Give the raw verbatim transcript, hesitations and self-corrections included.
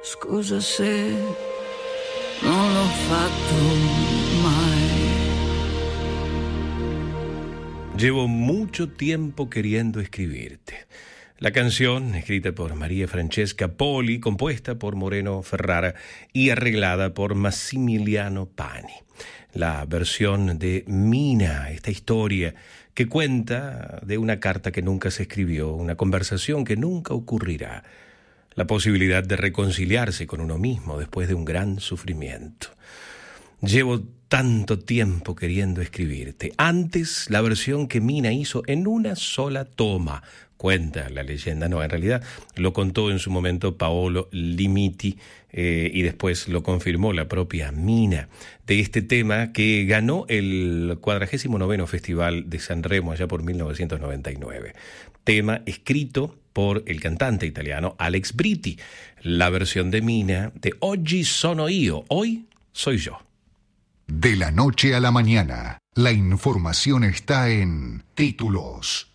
Scusa se non l'ho fatto mai. Llevo mucho tiempo queriendo escribirte. La canción, escrita por María Francesca Poli, compuesta por Moreno Ferrara y arreglada por Massimiliano Pani. La versión de Mina, esta historia que cuenta de una carta que nunca se escribió, una conversación que nunca ocurrirá, la posibilidad de reconciliarse con uno mismo después de un gran sufrimiento. Llevo tanto tiempo queriendo escribirte. Antes, la versión que Mina hizo en una sola toma, cuenta la leyenda, no, en realidad lo contó en su momento Paolo Limiti eh, y después lo confirmó la propia Mina, de este tema que ganó el cuadragésimo noveno Festival de Sanremo allá por mil novecientos noventa y nueve. Tema escrito por el cantante italiano Alex Britti, la versión de Mina de Oggi sono io, hoy soy yo. De la noche a la mañana, la información está en Títulos.